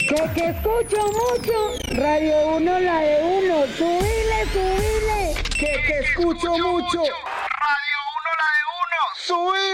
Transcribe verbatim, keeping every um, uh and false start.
Que, que escucho mucho. Radio uno, la de uno. Subile, subile. Que, que escucho mucho. Radio uno, la de uno. Subile.